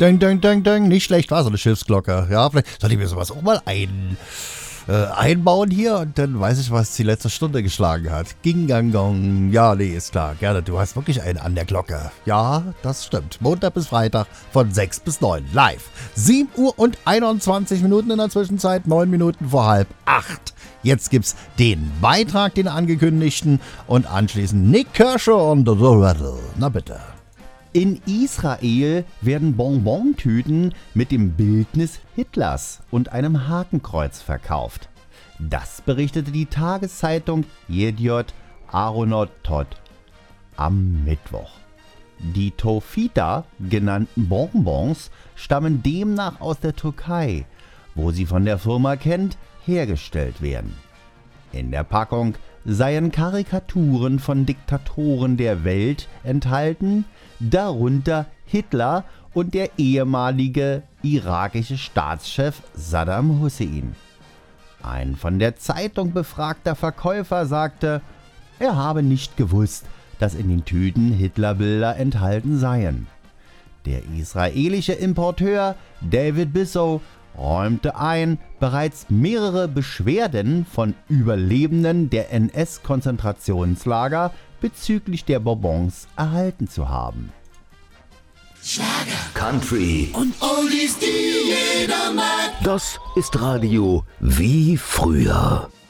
Ding, ding, ding, ding. Nicht schlecht, war so eine Schiffsglocke. Ja, vielleicht soll ich mir sowas auch mal einbauen hier und dann weiß ich, was die letzte Stunde geschlagen hat. Ging, gang, gong. Ja, nee, ist klar. Gerne, du hast wirklich einen an der Glocke. Ja, das stimmt. Montag bis Freitag von 6 bis 9 live. 7 Uhr und 21 Minuten in der Zwischenzeit, 9 Minuten vor 7:30. Jetzt gibt's den Beitrag, den angekündigten und anschließend Nick Kershaw und The Rattle. Na bitte. In Israel werden Bonbontüten mit dem Bildnis Hitlers und einem Hakenkreuz verkauft. Das berichtete die Tageszeitung Yediot Ahronotot am Mittwoch. Die Tofita genannten Bonbons stammen demnach aus der Türkei, wo sie von der Firma Kent hergestellt werden. In der Packung seien Karikaturen von Diktatoren der Welt enthalten, darunter Hitler und der ehemalige irakische Staatschef Saddam Hussein. Ein von der Zeitung befragter Verkäufer sagte, er habe nicht gewusst, dass in den Tüten Hitlerbilder enthalten seien. Der israelische Importeur David Bissow räumte ein, bereits mehrere Beschwerden von Überlebenden der NS-Konzentrationslager bezüglich der Bonbons erhalten zu haben. Schlager, Country und Oldies, die jeder mag. Das ist Radio wie früher.